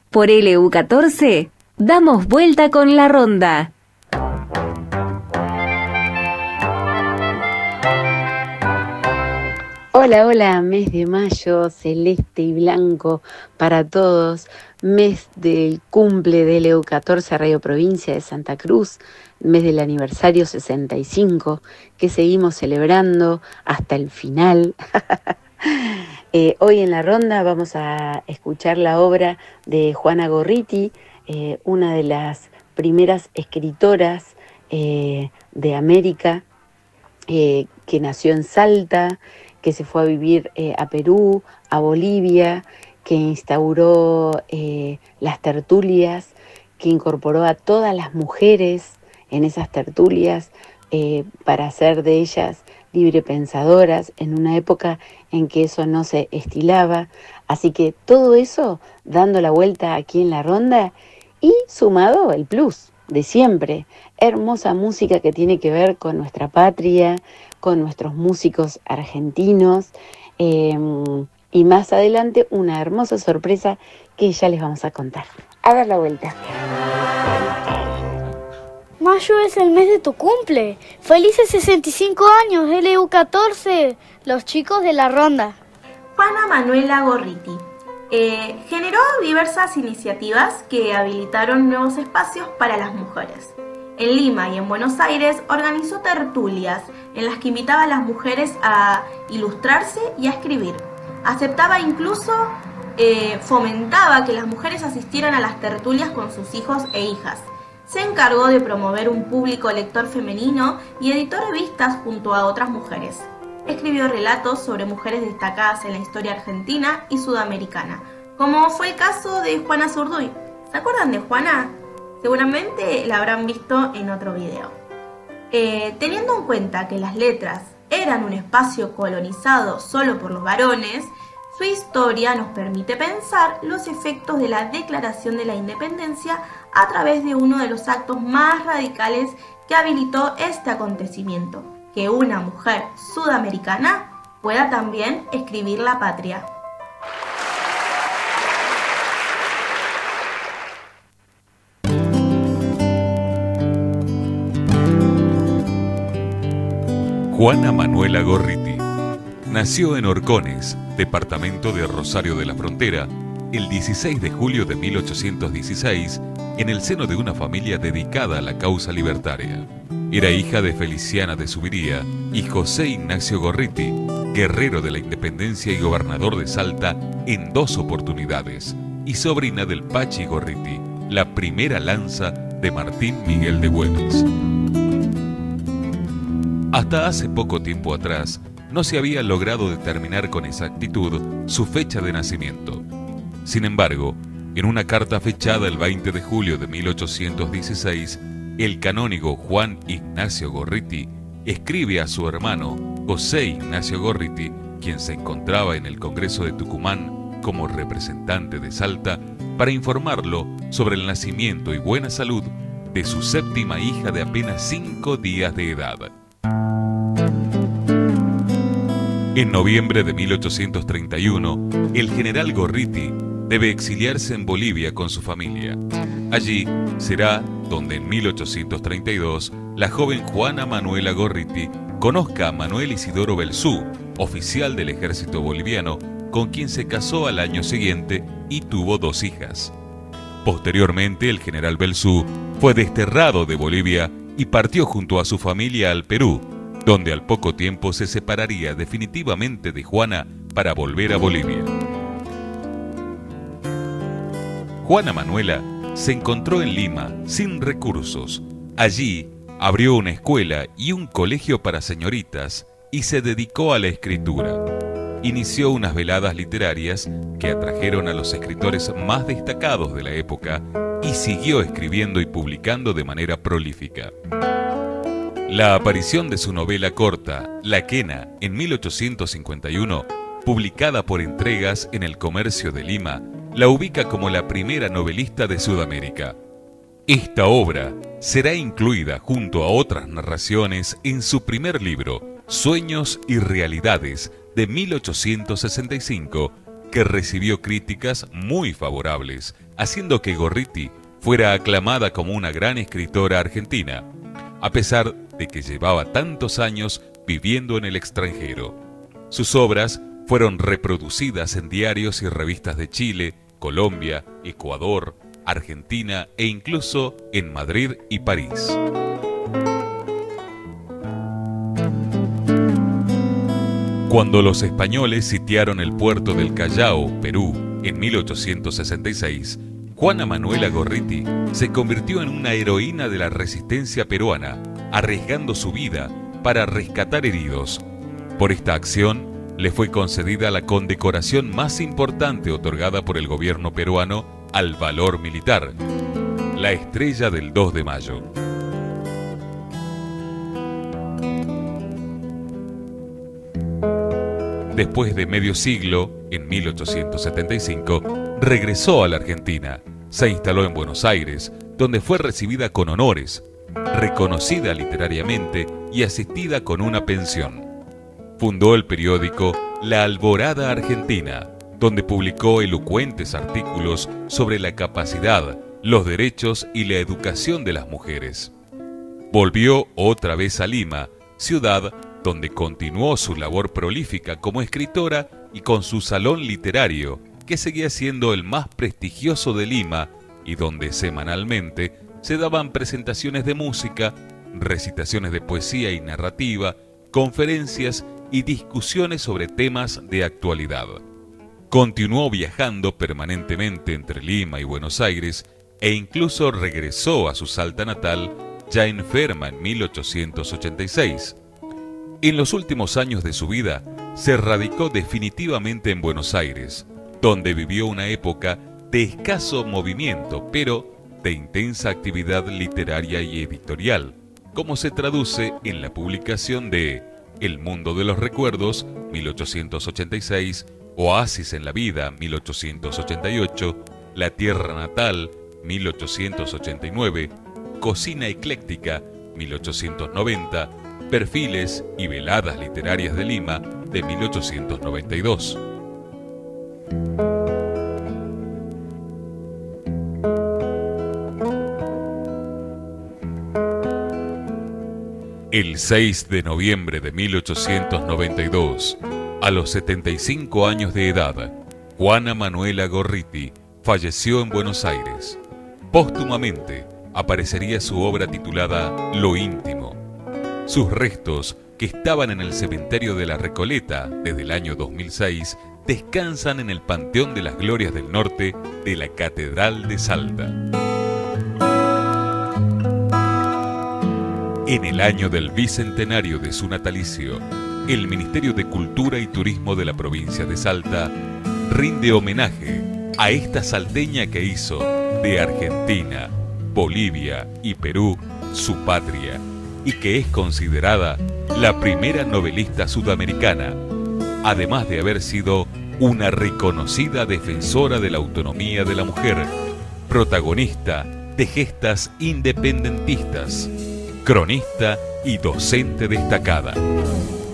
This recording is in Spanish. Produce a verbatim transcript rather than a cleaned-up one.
Por L U catorce, damos vuelta con la ronda. Hola, hola, mes de mayo, celeste y blanco para todos, mes del cumple de L U catorce Radio Provincia de Santa Cruz, mes del aniversario sesenta y cinco, que seguimos celebrando hasta el final. eh, hoy en la ronda vamos a escuchar la obra de Juana Gorriti, eh, una de las primeras escritoras eh, de América, eh, que nació en Salta, que se fue a vivir eh, a Perú, a Bolivia, que instauró eh, las tertulias, que incorporó a todas las mujeres en esas tertulias eh, para hacer de ellas librepensadoras en una época en que eso no se estilaba. Así que todo eso dando la vuelta aquí en la ronda y sumado el plus de siempre, hermosa música que tiene que ver con nuestra patria, con nuestros músicos argentinos, eh, y más adelante una hermosa sorpresa que ya les vamos a contar. A dar la vuelta. Mayo es el mes de tu cumple. ¡Felices sesenta y cinco años, L U catorce! Los chicos de la ronda. Juana Manuela Gorriti eh, generó diversas iniciativas que habilitaron nuevos espacios para las mujeres. En Lima y en Buenos Aires organizó tertulias en las que invitaba a las mujeres a ilustrarse y a escribir. Aceptaba incluso, eh, fomentaba que las mujeres asistieran a las tertulias con sus hijos e hijas. Se encargó de promover un público lector femenino y editó revistas junto a otras mujeres. Escribió relatos sobre mujeres destacadas en la historia argentina y sudamericana, como fue el caso de Juana Zurduy. ¿Se acuerdan de Juana? Seguramente la habrán visto en otro video. Eh, teniendo en cuenta que las letras eran un espacio colonizado solo por los varones, su historia nos permite pensar los efectos de la Declaración de la Independencia a través de uno de los actos más radicales que habilitó este acontecimiento, que una mujer sudamericana pueda también escribir la patria. Juana Manuela Gorriti nació en Horcones, departamento de Rosario de la Frontera, el dieciséis de julio de mil ochocientos dieciséis, en el seno de una familia dedicada a la causa libertaria. Era hija de Feliciana de Subiría y José Ignacio Gorriti, guerrero de la independencia y gobernador de Salta en dos oportunidades, y sobrina del Pachi Gorriti, la primera lanza de Martín Miguel de Güemes. Hasta hace poco tiempo atrás, no se había logrado determinar con exactitud su fecha de nacimiento. Sin embargo, en una carta fechada el veinte de julio de mil ochocientos dieciséis, el canónigo Juan Ignacio Gorriti escribe a su hermano José Ignacio Gorriti, quien se encontraba en el Congreso de Tucumán como representante de Salta, para informarlo sobre el nacimiento y buena salud de su séptima hija de apenas cinco días de edad. En noviembre de mil ochocientos treinta y uno, el general Gorriti debe exiliarse en Bolivia con su familia. Allí será donde en mil ochocientos treinta y dos la joven Juana Manuela Gorriti conozca a Manuel Isidoro Belzú, oficial del ejército boliviano, con quien se casó al año siguiente y tuvo dos hijas. Posteriormente, el general Belzú fue desterrado de Bolivia y partió junto a su familia al Perú, donde al poco tiempo se separaría definitivamente de Juana para volver a Bolivia. Juana Manuela se encontró en Lima sin recursos. Allí abrió una escuela y un colegio para señoritas y se dedicó a la escritura. Inició unas veladas literarias que atrajeron a los escritores más destacados de la época y siguió escribiendo y publicando de manera prolífica. La aparición de su novela corta, La Quena, en mil ochocientos cincuenta y uno, publicada por entregas en El Comercio de Lima, la ubica como la primera novelista de Sudamérica. Esta obra será incluida junto a otras narraciones en su primer libro, Sueños y Realidades, de mil ochocientos sesenta y cinco, que recibió críticas muy favorables, haciendo que Gorriti fuera aclamada como una gran escritora argentina, a pesar de que llevaba tantos años viviendo en el extranjero. Sus obras fueron reproducidas en diarios y revistas de Chile, Colombia, Ecuador, Argentina e incluso en Madrid y París. Cuando los españoles sitiaron el puerto del Callao, Perú, en mil ochocientos sesenta y seis, Juana Manuela Gorriti se convirtió en una heroína de la resistencia peruana, arriesgando su vida para rescatar heridos. Por esta acción, le fue concedida la condecoración más importante otorgada por el gobierno peruano al valor militar, la Estrella del dos de mayo. Después de medio siglo, en mil ochocientos setenta y cinco, regresó a la Argentina, se instaló en Buenos Aires, donde fue recibida con honores, reconocida literariamente y asistida con una pensión. Fundó el periódico La Alborada Argentina, donde publicó elocuentes artículos sobre la capacidad, los derechos y la educación de las mujeres. Volvió otra vez a Lima, ciudad donde continuó su labor prolífica como escritora y con su salón literario, que seguía siendo el más prestigioso de Lima y donde semanalmente se daban presentaciones de música, recitaciones de poesía y narrativa, conferencias y discusiones sobre temas de actualidad. Continuó viajando permanentemente entre Lima y Buenos Aires e incluso regresó a su Salta natal ya enferma en mil ochocientos ochenta y seis. En los últimos años de su vida se radicó definitivamente en Buenos Aires, donde vivió una época de escaso movimiento, pero de intensa actividad literaria y editorial, como se traduce en la publicación de El mundo de los recuerdos, mil ochocientos ochenta y seis, Oasis en la vida, mil ochocientos ochenta y ocho, La tierra natal, mil ochocientos ochenta y nueve, Cocina ecléctica, mil ochocientos noventa, Perfiles y veladas literarias de Lima, de mil ochocientos noventa y dos. El seis de noviembre de mil ochocientos noventa y dos, a los setenta y cinco años de edad, Juana Manuela Gorriti falleció en Buenos Aires. Póstumamente aparecería su obra titulada Lo íntimo. Sus restos, que estaban en el cementerio de la Recoleta desde el año dos mil seis, descansan en el Panteón de las Glorias del Norte de la Catedral de Salta. En el año del bicentenario de su natalicio, el Ministerio de Cultura y Turismo de la provincia de Salta rinde homenaje a esta salteña que hizo de Argentina, Bolivia y Perú su patria y que es considerada la primera novelista sudamericana, además de haber sido una reconocida defensora de la autonomía de la mujer, protagonista de gestas independentistas, cronista y docente destacada.